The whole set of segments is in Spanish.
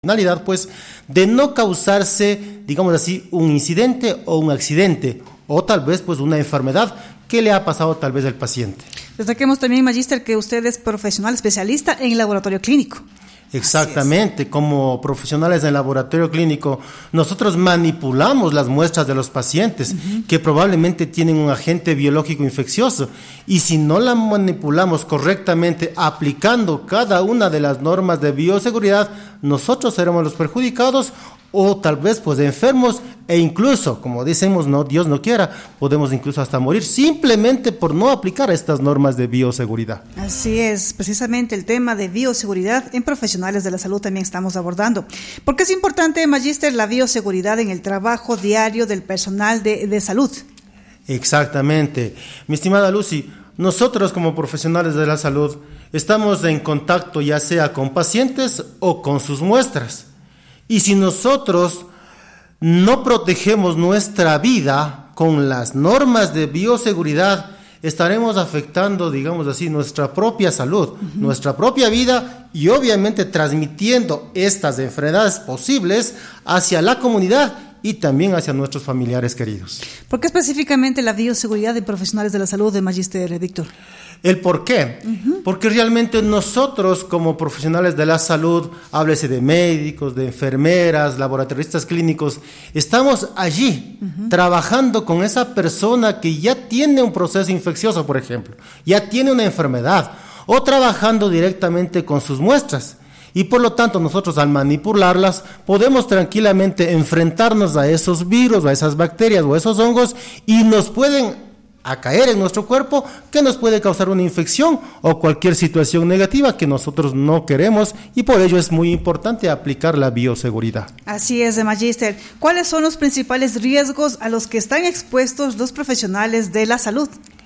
finalidad, pues, de no causarse, digamos así, un incidente o un accidente, o tal vez, pues, una enfermedad que le ha pasado tal vez al paciente. Destaquemos también, Magíster, que usted es profesional especialista en el laboratorio clínico. Exactamente, como profesionales del laboratorio clínico, nosotros manipulamos las muestras de los pacientes que probablemente tienen un agente biológico infeccioso, y si no la manipulamos correctamente aplicando cada una de las normas de bioseguridad, nosotros seremos los perjudicados o tal vez pues enfermos, e incluso, como decimos, no, Dios no quiera, podemos incluso hasta morir simplemente por no aplicar estas normas de bioseguridad. Así es, precisamente el tema de bioseguridad en profesionales de la salud también estamos abordando. ¿Por qué es importante, Magíster, la bioseguridad en el trabajo diario del personal de salud? Exactamente. Mi estimada Lucy, nosotros como profesionales de la salud estamos en contacto ya sea con pacientes o con sus muestras. Y si nosotros no protegemos nuestra vida con las normas de bioseguridad, estaremos afectando, digamos así, nuestra propia salud, nuestra propia vida, y obviamente transmitiendo estas enfermedades posibles hacia la comunidad y también hacia nuestros familiares queridos. ¿Por qué específicamente la bioseguridad de profesionales de la salud, de Magíster Víctor? ¿El por qué? Porque realmente nosotros como profesionales de la salud, háblese de médicos, de enfermeras, laboratoristas clínicos, estamos allí trabajando con esa persona que ya tiene un proceso infeccioso, por ejemplo, ya tiene una enfermedad, o trabajando directamente con sus muestras. Y por lo tanto nosotros al manipularlas podemos tranquilamente enfrentarnos a esos virus, a esas bacterias o a esos hongos, y nos pueden a caer en nuestro cuerpo, que nos puede causar una infección o cualquier situación negativa que nosotros no queremos, y por ello es muy importante aplicar la bioseguridad. Así es, Magíster. ¿Cuáles son los principales riesgos a los que están expuestos los profesionales de la salud?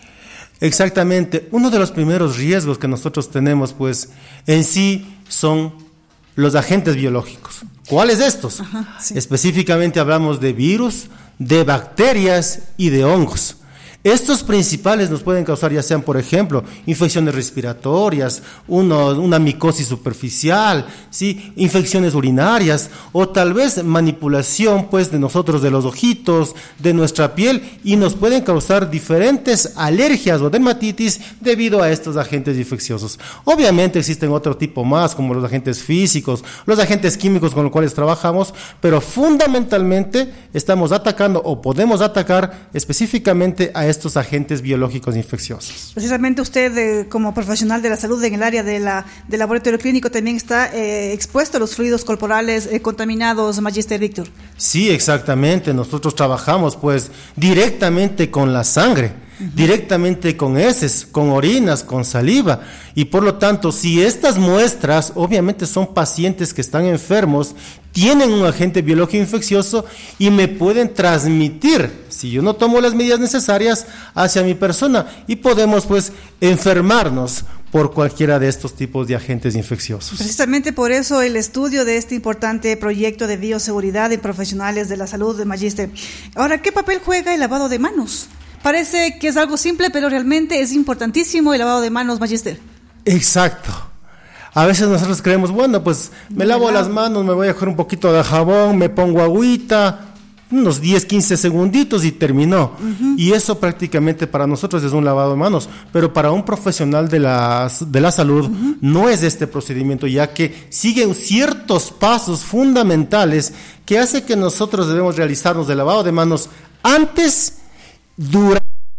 Exactamente. Uno de los primeros riesgos que nosotros tenemos, pues, en sí son los agentes biológicos. ¿Cuáles estos? Sí. Específicamente hablamos de virus, de bacterias y de hongos. Estos principales nos pueden causar, ya sean, por ejemplo, infecciones respiratorias, una micosis superficial, ¿sí? Infecciones urinarias, o tal vez manipulación, pues, de nosotros, de los ojitos, de nuestra piel, y nos pueden causar diferentes alergias o dermatitis debido a estos agentes infecciosos. Obviamente existen otro tipo más, como los agentes físicos, los agentes químicos con los cuales trabajamos, pero fundamentalmente estamos atacando o podemos atacar específicamente a estos agentes biológicos infecciosos. Precisamente usted, como profesional de la salud en el área del laboratorio clínico, también está expuesto a los fluidos corporales contaminados, Magíster Víctor. Sí, exactamente. Nosotros trabajamos pues directamente con la sangre, directamente con heces, con orinas, con saliva, y por lo tanto, si estas muestras obviamente son pacientes que están enfermos, tienen un agente biológico infeccioso y me pueden transmitir, si yo no tomo las medidas necesarias, hacia mi persona, y podemos pues enfermarnos por cualquiera de estos tipos de agentes infecciosos. Precisamente por eso el estudio de este importante proyecto de bioseguridad en profesionales de la salud, de Magíster. Ahora, ¿qué papel juega el lavado de manos? Parece que es algo simple, pero realmente es importantísimo el lavado de manos, Magíster. Exacto. A veces nosotros creemos, bueno, pues me lavo las manos, me voy a coger un poquito de jabón, me pongo agüita, unos 10, 15 segunditos y terminó. Y eso prácticamente para nosotros es un lavado de manos, pero para un profesional de la salud no es este procedimiento, ya que siguen ciertos pasos fundamentales que hace que nosotros debemos realizarnos el lavado de manos antes, durante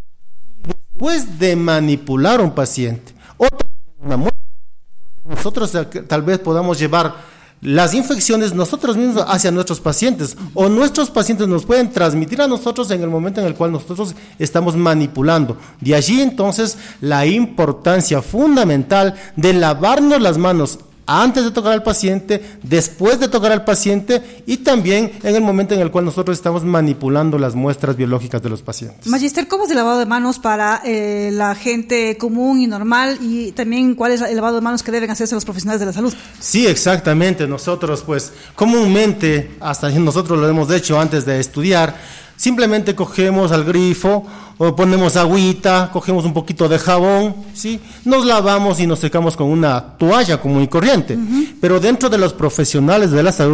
y después de manipular a un paciente. O una muestra. Nosotros tal vez podamos llevar las infecciones nosotros mismos hacia nuestros pacientes, o nuestros pacientes nos pueden transmitir a nosotros en el momento en el cual nosotros estamos manipulando. De allí entonces la importancia fundamental de lavarnos las manos antes de tocar al paciente, después de tocar al paciente, y también en el momento en el cual nosotros estamos manipulando las muestras biológicas de los pacientes. Magíster, ¿cómo es el lavado de manos para la gente común y normal? Y también, ¿cuál es el lavado de manos que deben hacerse los profesionales de la salud? Sí, exactamente. Nosotros, pues, comúnmente, hasta nosotros lo hemos hecho antes de estudiar, Simplemente cogemos al grifo, o ponemos agüita, cogemos un poquito de jabón, ¿sí? Nos lavamos y nos secamos con una toalla común y corriente. Pero dentro de los profesionales de la salud